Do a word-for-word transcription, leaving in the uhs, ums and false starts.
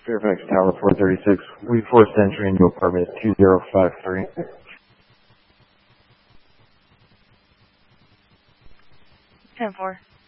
Fairfax Tower four thirty-six. We forced entry into apartment two zero five three. ten four.